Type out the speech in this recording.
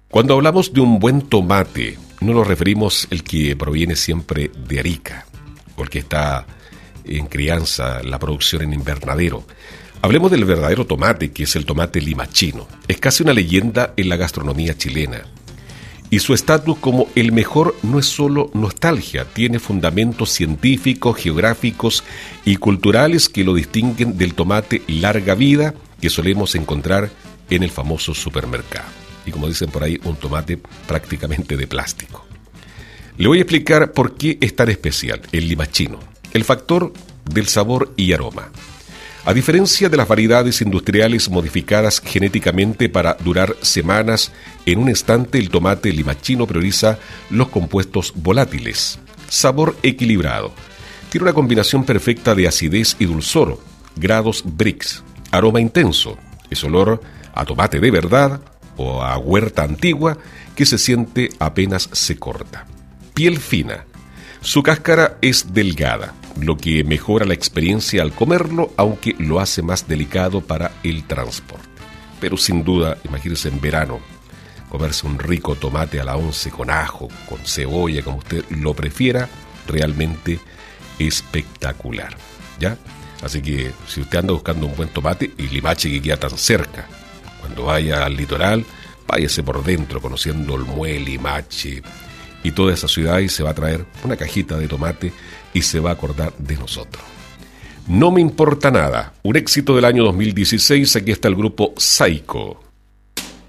Cuando hablamos de un buen tomate, no nos referimos al que proviene siempre de Arica, o el que está en crianza, la producción en invernadero. Hablemos del verdadero tomate, que es el tomate limachino. Es casi una leyenda en la gastronomía chilena. Y su estatus como el mejor no es solo nostalgia, tiene fundamentos científicos, geográficos y culturales que lo distinguen del tomate larga vida que solemos encontrar en el famoso supermercado. Y como dicen por ahí, un tomate prácticamente de plástico. Le voy a explicar por qué es tan especial el limachino, el factor del sabor y aroma. A diferencia de las variedades industriales modificadas genéticamente para durar semanas, en un instante el tomate limachino prioriza los compuestos volátiles. Sabor equilibrado. Tiene una combinación perfecta de acidez y dulzor, grados Brix. Aroma intenso. Es olor a tomate de verdad o a huerta antigua que se siente apenas se corta. Piel fina. Su cáscara es delgada, lo que mejora la experiencia al comerlo, aunque lo hace más delicado para el transporte. Pero sin duda, imagínense en verano, comerse un rico tomate a la once con ajo, con cebolla, como usted lo prefiera, realmente espectacular, ¿ya? Así que si usted anda buscando un buen tomate, y Limache que queda tan cerca, cuando vaya al litoral, váyase por dentro conociendo Olmué, Limache y toda esa ciudad, y se va a traer una cajita de tomate y se va a acordar de nosotros. No me importa nada, un éxito del año 2016, aquí está el grupo Saiko.